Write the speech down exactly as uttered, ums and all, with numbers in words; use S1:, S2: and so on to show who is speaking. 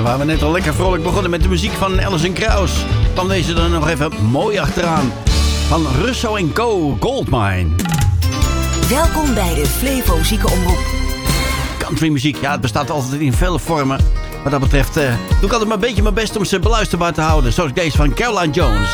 S1: waren we net al lekker vrolijk begonnen met de muziek van Alison Krauss. Dan deze er nog even mooi achteraan. Van Russo en Co. Goldmine.
S2: Welkom bij de Flevo Ziekenomroep.
S1: Countrymuziek, ja, het bestaat altijd in vele vormen. Wat dat betreft uh, doe ik altijd maar een beetje mijn best om ze beluisterbaar te houden. Zoals deze van Caroline Jones.